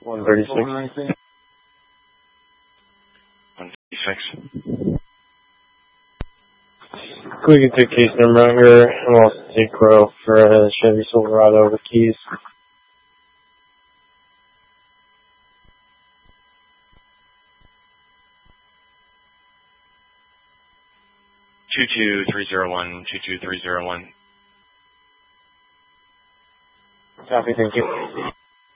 136. 136. We can take case number under and we'll also take Crow for a Chevy Silverado with keys. (22301) 22301. Copy, thank you.